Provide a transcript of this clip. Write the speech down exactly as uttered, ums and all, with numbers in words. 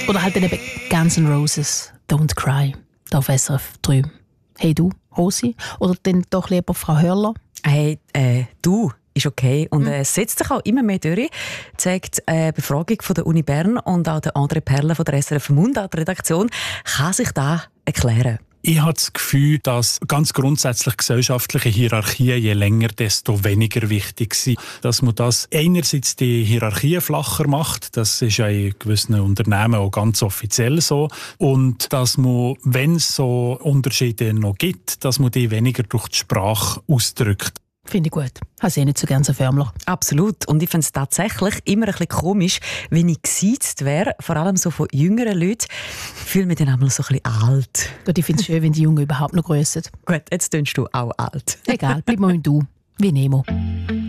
Oder halt eben Guns N' Roses, Don't Cry, da auf S R F drei. Hey du, Rosi? Oder dann doch lieber Frau Hörler? Hey, äh, du, ist okay. Und äh, setzt sich auch immer mehr durch, zeigt eine äh, Befragung von der Uni Bern und auch der André Perle von der S R F Mundart-Redaktion. Kann sich da erklären? Ich habe das Gefühl, dass ganz grundsätzlich gesellschaftliche Hierarchien je länger, desto weniger wichtig sind. Dass man das einerseits die Hierarchien flacher macht, das ist ja in gewissen Unternehmen auch ganz offiziell so. Und dass man, wenn es so Unterschiede noch gibt, dass man die weniger durch die Sprache ausdrückt. Finde ich gut. Habe ich nicht so gerne so förmlich. Absolut. Und ich finde es tatsächlich immer ein bisschen komisch, wenn ich gesiezt wäre, vor allem so von jüngeren Leuten, fühle mich dann einmal so ein bisschen alt. Gut, ich finde es schön, wenn die Jungen überhaupt noch grüssen. Gut, jetzt tönst du auch alt. Egal, bleib mal im Du. Wie Nemo.